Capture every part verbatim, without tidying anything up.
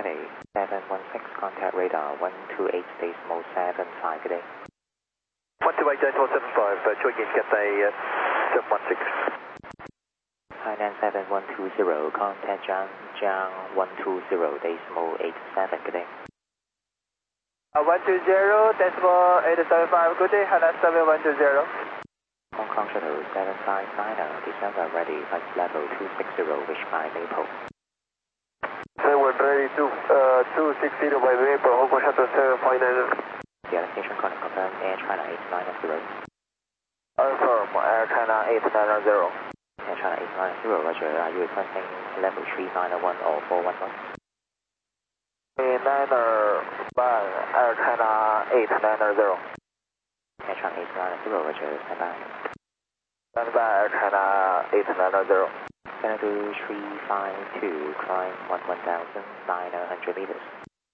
Cathay seven one six, contact radar one two eight decimal seven five, good day. one two eight decimal seven five, uh, join again Cathay uh, seven one six. Thailand seven one two zero, contact Jiang, Jiang one two zero decimal eight seven, good day. Uh, one two zero decimal eight seven five, good day, Thailand seven one two zero. Hong Kong Shuttle seven five nine, descend ready, flight level two six zero, wish by Maple. seven ready, two, uh, two six zero by Maple, Hong Kong Shuttle seven five nine. The station contact confirmed, Air China eight nine zero. Confirm, Air China eight nine zero. Air China eight nine zero, roger, are you requesting level three nine one or four one one? three nine one, Air China eight nine zero. Air China eight nine zero, roger, stand by. Stand by, Air China eight nine zero. Canada three five two, climb one one thousand nine hundred meters.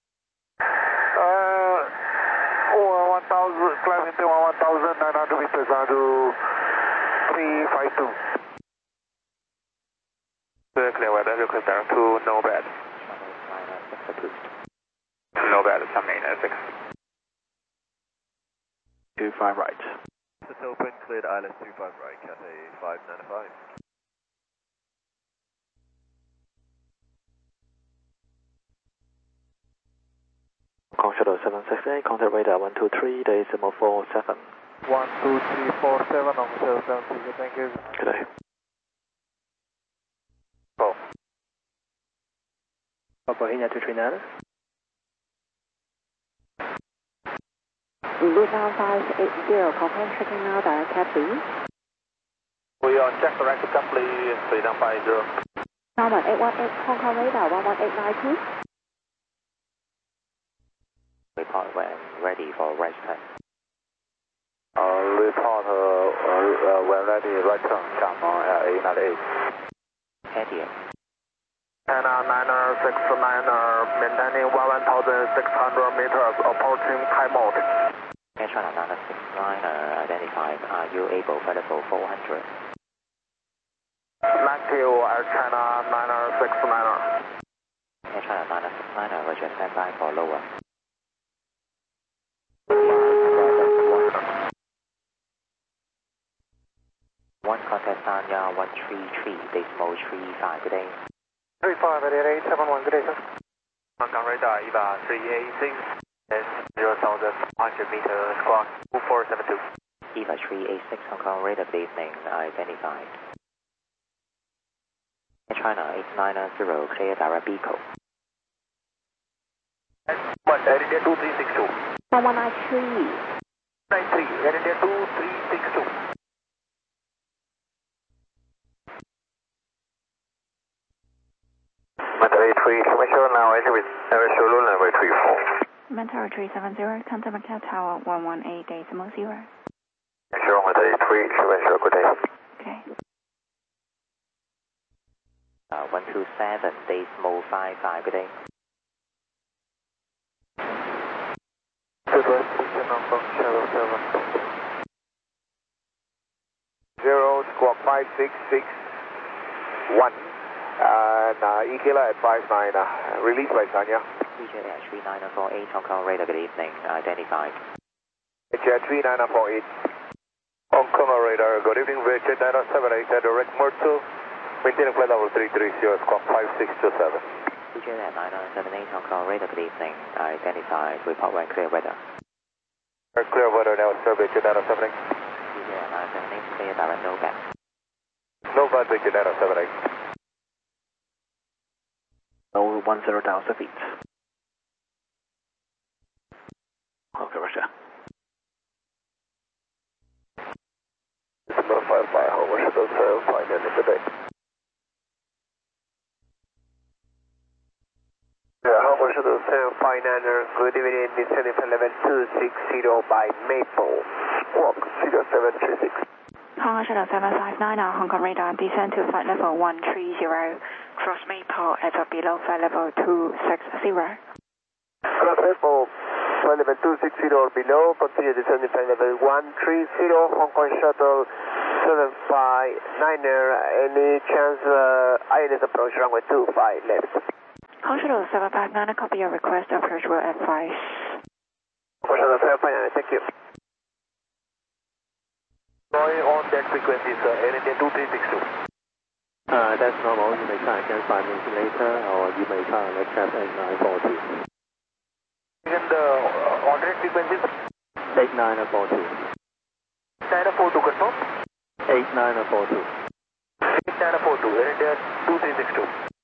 Uh, one thousand, climbing to one thousand nine hundred meters onto three five two. Clear, clear weather, request down to no bad. Channel six approved. No bad, Sunny six. two five right. It's open, cleared island three five right, Cathay five nine five. Hong Kong Shuttle seven six eight, contact radar one two three decimal four seven. one two three four seven, Hong Kong seven six eight, thank you. Good day. Oh. Papa India two three nine. Luna five eight zero, confirm checking now, direct cab please. We are check direct cab please, three nine five zero. Number eight one eight, Hong Kong radar one one eight nine two. Report when ready for right turn. Uh, report uh, uh, when ready, right turn, channel uh, eight nine eight. Headier. China nine six nine, maintaining one thousand six hundred meters, approaching high mode. Air China nine six nine, identified, are you able for level four hundred? Negative, Air China nine six nine. Air China nine six nine, roger, stand by for lower. One contact Sanya one three three, decimal three five, good day. three five eight seven one, good day, sir. Hong Kong radar, E V A three eight six, zero thousand one hundred meters, squawk two four seven two. E V A three eight six, Hong Kong radar, good evening, identified. Air China eight nine zero, clear direct Beagle. one, Air India two three six two. one one nine three. nine three, Air India two three six two. Mandalay three, commercial now, entry with Air Solo, runway three four. Mentor three seven zero, contact Macau Tower one one eight decimal zero. Sure, Mandalay three, commercial, good day. Okay. Uh, one two seven, decimal five five, good day. Good west, position Hong Kong, Shadow seven. Zero, squawk five six six one. And uh, E K L at five nine, uh, released by Sanya. E J Air three nine four eight, Hong Kong radar, good evening, identified. H R three nine four eight. Hong Kong radar, good evening, V H nine seven eight, direct Murto. Maintaining flight level three three zero, squawk five six two seven. E J Air nine nine seven eight, Hong Kong radar, good evening, identified. Report when clear weather. Clear weather now, sir, V H nine seven eight. E J Air nine seven eight, clear direct no gap. No bad, V H nine seven eight. Over one zero thousand feet. Okay, Russia. Number five five, Hong Kong Shuttle seven five nine, good day. Yeah, Hong Kong Shuttle seven five nine, good evening, descending from level two six zero by Maple. Walk zero seven three six. Hong Kong Shuttle seven five nine, Hong Kong radar, descend to flight level one three zero, cross Maple at or below flight level two six zero. Cross Maple, flight level two six zero or below, continue descending flight level one three zero, Hong Kong Shuttle seven five nine, any chance uh, I L S approach runway two five left. Shuttle seven five nine, copy your request, approach will advise. Shuttle seven five nine, thank you. Roy on that frequency, sir, Air India two three six two. Uh, that's normal. You may try again five minutes later, or you may try and accept eight nine four two. And the uh, alternate frequencies? eight nine four two. eight nine four two, confirm? eight nine four two. eight nine four two, Air India two three six two.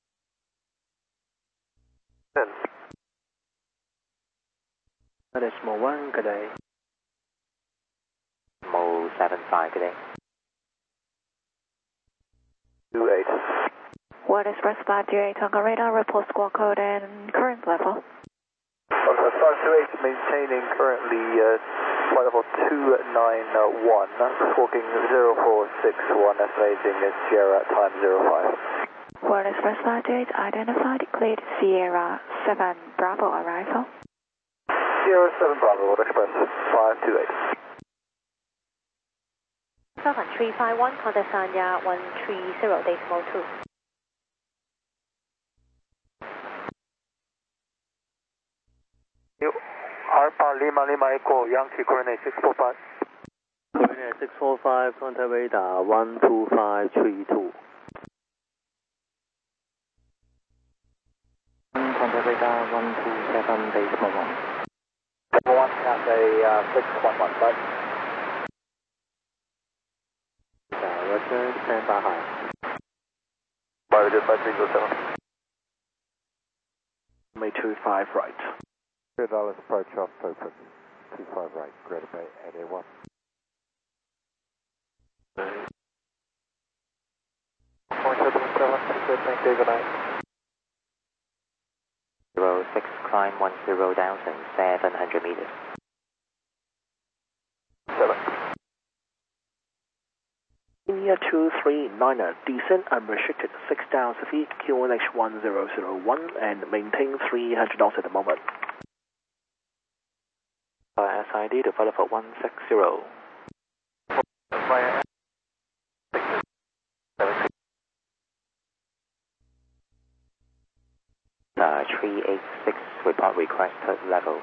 Decimal one, good day. Mo seven five, good day. two eight. What is Express two eight, Hong Kong radar, report squawk code and current level? Uh, five two eight, maintaining currently uh, flight level two nine one, squawking zero four six one, estimating at Sierra time zero five. What is Express two eight, identified, cleared Sierra seven Bravo arrival? Sierra seven Bravo, World Express five two eight. Falcon three five one, contact Sanya one three zero, decimal two. Alpha Lima Lima Echo, Yankee coordinate six four five. Coordinate six four five, contact radar one two five three two. Contact radar one two seven, decimal one. one at a uh, six one one, right? Uh, Roger, stand by high. Roger, by three zero seven. May two five right. Good Dallas approach off open. two five right, Greater Bay N A one. Point seven seven, good, thank you, good night. Zero six, climb one zero thousand, seven hundred meters. seven. India two three niner, descent unrestricted six thousand feet, Q N H one zero zero one, and maintain three hundred knots at the moment. By S I D to follow for one six zero. Via Uh, three eight six, report requested level.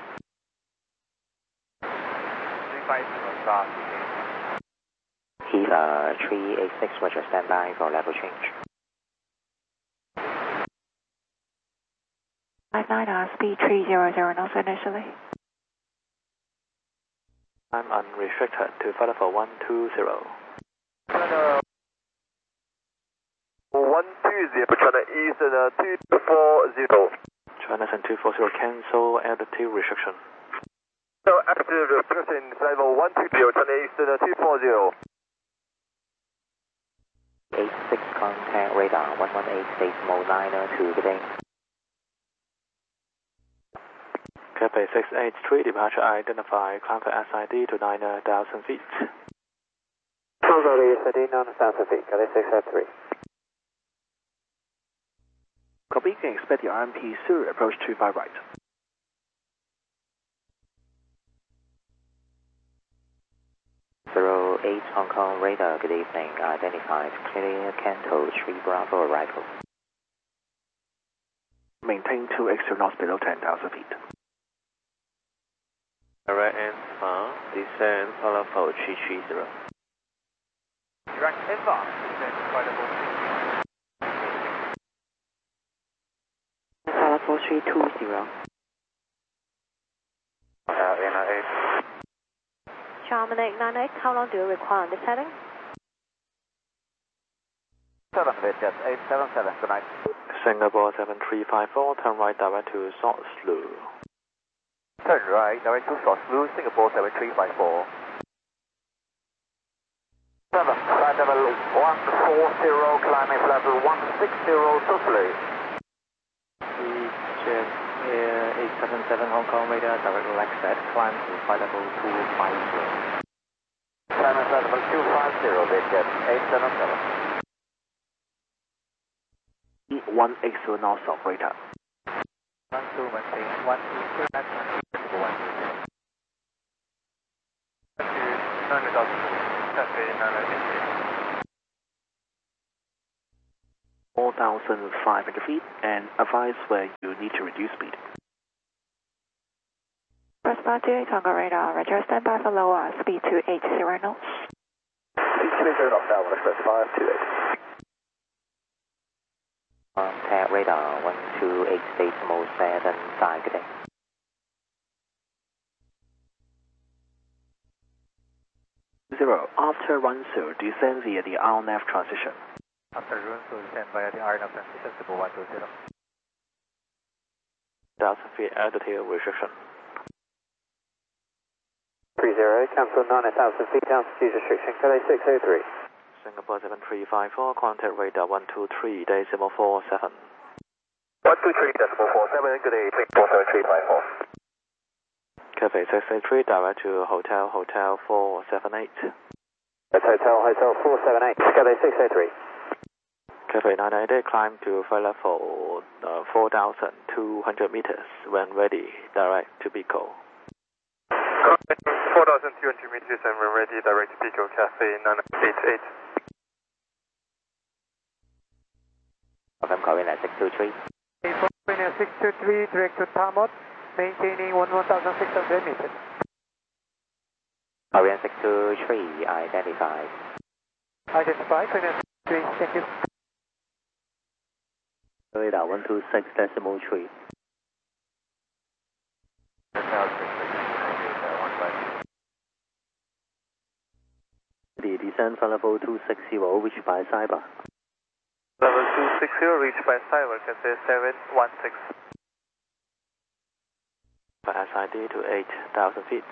three five zero, start. He's uh, three eight six, Roger, stand by for level change. five nine R, speed three zero zero knots initially. I'm unrestricted to follow for one two zero. one two zero, China Eastern uh, two four zero. China and two four zero, cancel altitude restriction. So active restriction level one two zero, China Eastern uh, two four zero. eight six, contact radar one one eight, decimal nine two, good day. Cafe six eight three, departure identify, climb for S I D to nine thousand feet. Contact S I D nine thousand feet, Cafe six eight three. Copy, can expect the R M P through approach two five right. Zero eight, Hong Kong radar, good evening, identified, clear Canto three Bravo arrival. Maintain two extra knots below ten thousand feet. Direct Alpha, descend, follow for three three zero. Direct Alpha, descend, flight level Follow for three two zero. Uh, N I eight. Charmin eight nine eight, how long do you require on this heading? seven eight, yes, eight seven seven, good night. Singapore seven three five four, turn right direct to Salt Slough. Turn right, direct to Salt Slough, Singapore seven three five four. seven, flight level one four zero, climbing level one six zero, Salt Slough. Jet Air eight seven seven, Hong Kong radar, direct left set, climb to flight level two five zero. Climbing level two five zero, Jet eight seven seven. one eight zero knots of radar. one two one three, one two two, that's one two one two. nine thousand, that's nine thousand. four thousand thousand five hundred feet and advise where you need to reduce speed. Press bar two eight Concord radar, Roger, stand by for lower speed to eighty knots. Speed two eighty knots now, Express five two eight. Contact radar one two eight decimal seven five, good day. Zero, after run zero, descend via the R N F transition. After run zero, descend via the R N F transition to one two zero. one thousand feet altitude restriction. three zero, cancel nine thousand feet altitude restriction, K A six oh three. Singapore seven three five four, contact radar one two three decimal four seven. one two three decimal four seven, good day, four seven three five four. Cathay six eight three, direct to Hotel Hotel four seven eight. That's Hotel Hotel four seven eight, Cathay six oh three. Cathay nine eighty, climb to flight level uh, four thousand two hundred meters. When ready, direct to Pico. four thousand two hundred meters and when ready, direct to Pico, Cathay nine eight eight. Confirm Korean six two three. Korean six two three, direct to Tamot, maintaining one thousand six hundred meters. Korean six two three, identified. Identified, Korean six two three, thank you. Radar one two six decimal three. The descent from level two sixty, reached by Cyber. Level two sixty, reached by Cyber, Cathay seven one six. S I D to eight thousand feet.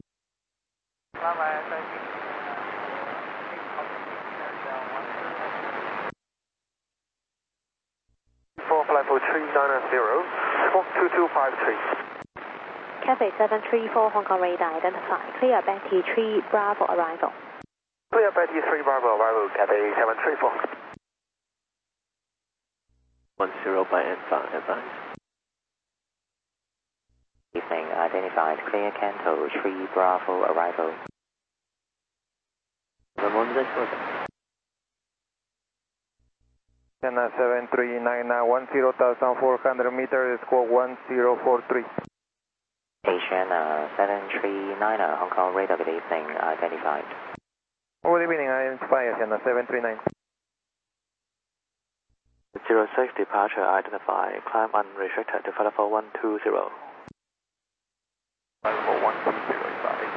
For flight level three nine zero, Squawk two two five three. Cathay seven three four, Hong Kong radar identified. Clear Betty three Bravo arrival. Clear Betty three Bravo arrival, Cathay seven three four. one zero by advance. Evening, identified. Clear Canto three Bravo arrival. China seven three nine one zero thousand four hundred meters, squawk one zero four three. Asian uh, seven three nine, uh, Hong Kong radar, good evening, identified. Good evening, identify China seven three nine. zero six departure identified. Climb unrestricted to flight level one two zero. Flight level one two zero,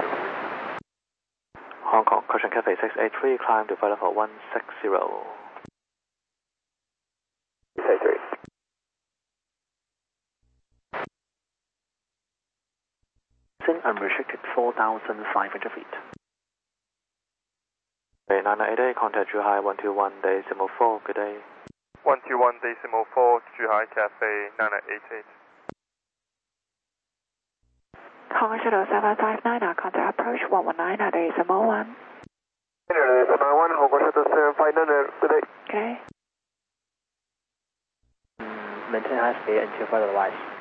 Hong Kong, caution Cathay six eight three, climb to flight level one six zero. six eight three. Descend unrestricted four thousand five hundred feet. Cathay nine eighty, contact Zhuhai one two one decimal four, good day. one two one decimal four, Zhuhai Cathay nine eight eight. Hong Kong Shuttle seven five nine, contact approach one one nine, decimal one. Decimal one, Hong Kong Shuttle seven five nine, good day. Okay. Maintain high speed until further advice.